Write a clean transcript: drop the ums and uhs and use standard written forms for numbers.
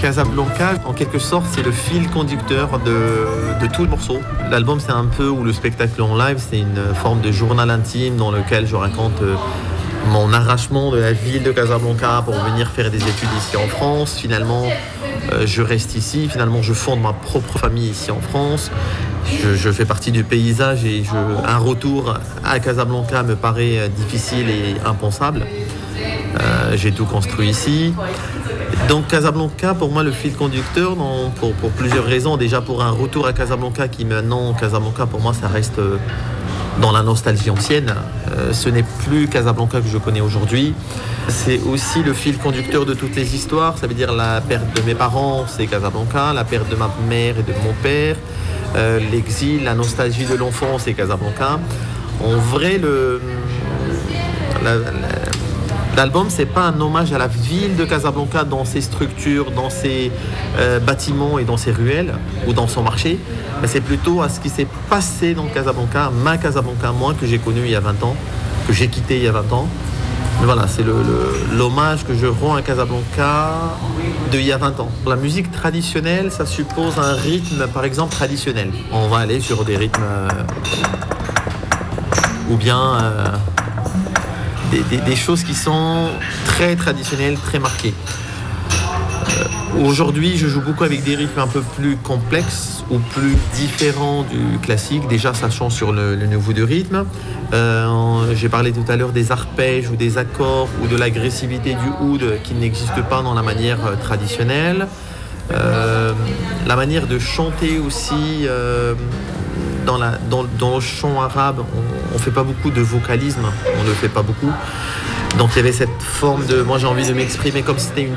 Casablanca, en quelque sorte, c'est le fil conducteur de tout le morceau. L'album, c'est un peu, ou le spectacle en live, c'est une forme de journal intime dans lequel je raconte mon arrachement de la ville de Casablanca pour venir faire des études ici en France. Finalement, je reste ici. Finalement, je fonde ma propre famille ici en France. Je fais partie du paysage et un retour à Casablanca me paraît difficile et impensable. J'ai tout construit ici. Donc Casablanca, pour moi, le fil conducteur, pour plusieurs raisons. Déjà pour un retour à Casablanca qui maintenant, Casablanca, pour moi, ça reste dans la nostalgie ancienne. Ce n'est plus Casablanca que je connais aujourd'hui. C'est aussi le fil conducteur de toutes les histoires. Ça veut dire la perte de mes parents, c'est Casablanca. La perte de ma mère et de mon père. L'exil, la nostalgie de l'enfant, c'est Casablanca. En vrai, l'album, c'est pas un hommage à la ville de Casablanca dans ses structures, dans ses bâtiments et dans ses ruelles ou dans son marché, mais c'est plutôt à ce qui s'est passé dans Casablanca, ma Casablanca, moi, que j'ai connue il y a 20 ans, que j'ai quitté il y a 20 ans. Mais voilà, c'est l'hommage que je rends à Casablanca d'il y a 20 ans. La musique traditionnelle, ça suppose un rythme, par exemple, traditionnel. On va aller sur des rythmes ou bien des choses qui sont très traditionnelles, très marquées. Aujourd'hui, je joue beaucoup avec des rythmes un peu plus complexes ou plus différents du classique. Déjà, sachant sur le niveau de rythme. J'ai parlé tout à l'heure des arpèges ou des accords ou de l'agressivité du oud qui n'existe pas dans la manière traditionnelle. La manière de chanter aussi, dans le chant arabe, on ne fait pas beaucoup de vocalisme, on ne le fait pas beaucoup. Donc il y avait cette forme de, moi j'ai envie de m'exprimer comme si c'était une